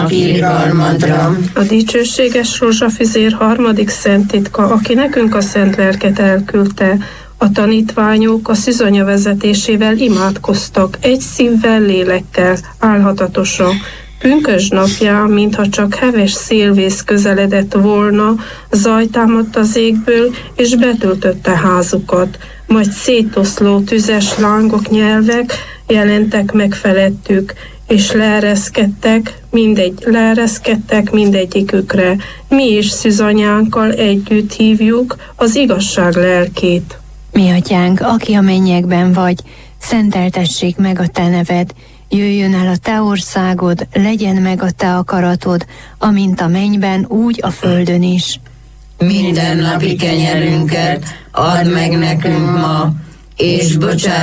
irgalmadra. A dicsőséges rózsafüzér harmadik szent titka, aki nekünk a szent lelket elküldte. A tanítványok a szűzonya vezetésével imádkoztak, egy szívvel, lélekkel, álhatatosan. Pünkösd napján, mintha csak heves szélvész közeledett volna, zaj támadt az égből, és betöltötte házukat. Majd szétoszló tüzes lángok, nyelvek jelentek meg felettük, és leereszkedtek mindegyikükre. Mi is szűzanyánkkal együtt hívjuk az igazság lelkét. Mi atyánk, aki a mennyekben vagy, szenteltessék meg a te neved, jöjjön el a te országod, legyen meg a te akaratod, amint a mennyben, úgy a földön is. Mindennapi kenyerünket add meg nekünk ma, és bocsáss